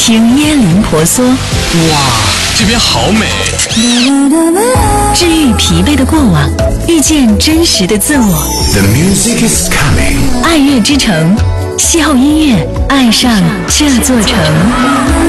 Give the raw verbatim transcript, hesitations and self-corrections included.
听椰林婆娑。 哇，这边好美。 治愈疲惫的过往，遇见真实的自我。 The music is coming。 爱乐之城，邂逅音乐，爱上这座城。